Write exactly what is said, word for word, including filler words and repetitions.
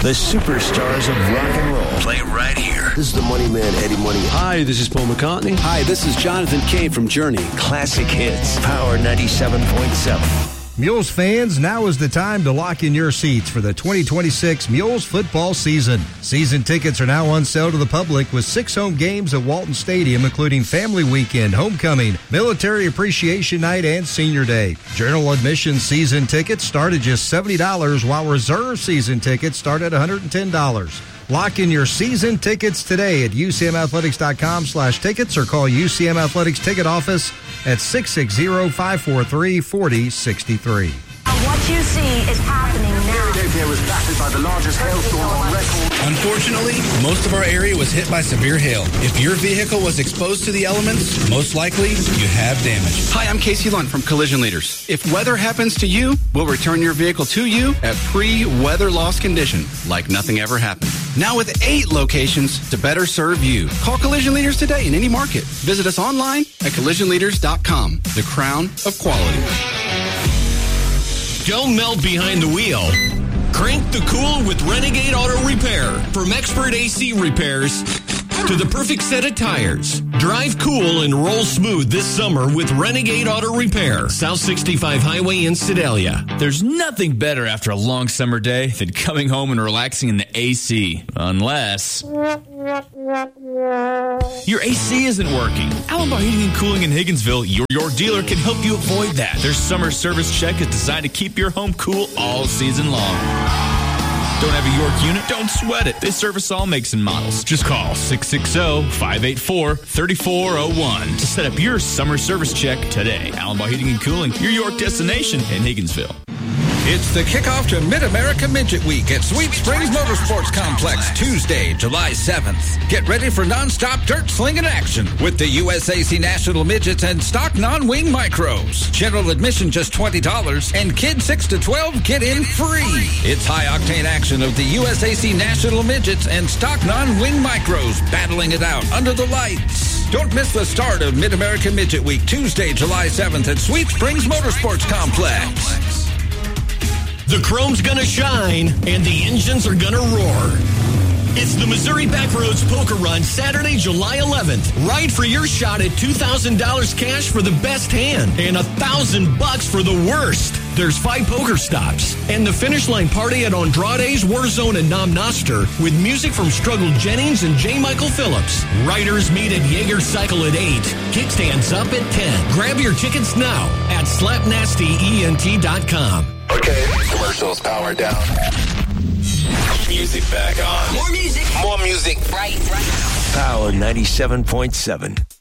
The superstars of rock and roll play right here. This is the Money Man, Eddie Money. Hi, this is Paul McCartney. Hi, this is Jonathan Cain from Journey. Classic hits. Power ninety-seven point seven. Mules fans, now is the time to lock in your seats for the twenty twenty-six Mules football season. Season tickets are now on sale to the public with six home games at Walton Stadium, including Family Weekend, Homecoming, Military Appreciation Night, and Senior Day. General admission season tickets start at just seventy dollars, while reserve season tickets start at one hundred ten dollars. Lock in your season tickets today at U C M athletics dot com slash tickets or call U C M Athletics Ticket Office at six six zero, five four three, four zero six three. What you see is happening now. Philadelphia was battered by the largest hailstorm on record. Unfortunately, most of our area was hit by severe hail. If your vehicle was exposed to the elements, most likely you have damage. Hi, I'm Casey Lunt from Collision Leaders. If weather happens to you, we'll return your vehicle to you at pre-weather loss condition, like nothing ever happened. Now with eight locations to better serve you. Call Collision Leaders today in any market. Visit us online at collision leaders dot com. The crown of quality. Don't melt behind the wheel. Crank the cool with Renegade Auto Repair. From expert A C repairs to the perfect set of tires. Drive cool and roll smooth this summer with Renegade Auto Repair. South sixty-five Highway in Sedalia. There's nothing better after a long summer day than coming home and relaxing in the A C. Unless your A C isn't working. Allenbar Heating and Cooling in Higginsville, your York dealer, can help you avoid that. Their summer service check is designed to keep your home cool all season long. Don't have a York unit? Don't sweat it. They service all makes and models. Just call six six zero, five eight four, three four zero one to set up your summer service check today. Allenbar Heating and Cooling, your York destination in Higginsville. It's the kickoff to Mid-America Midget Week at Sweet Springs Motorsports Complex, Tuesday, July seventh. Get ready for nonstop dirt slinging action with the U S A C National Midgets and stock non-wing micros. General admission just twenty dollars, and kids six to twelve get in free. It's high-octane action of the U S A C National Midgets and stock non-wing micros battling it out under the lights. Don't miss the start of Mid-America Midget Week, Tuesday, July seventh at Sweet Springs Motorsports Complex. The chrome's gonna shine, and the engines are gonna roar. It's the Missouri Backroads Poker Run, Saturday, July eleventh. Ride for your shot at two thousand dollars cash for the best hand and one thousand bucks for the worst. There's five poker stops and the finish line party at Andrade's, Warzone, and Nom Noster with music from Struggle Jennings and J. Michael Phillips. Riders meet at Jaeger Cycle at eight. Kickstands up at ten. Grab your tickets now at slap nasty E N T dot com. Okay, commercials powered down. Music back on. More music. More music. Right, right now. Power ninety-seven point seven.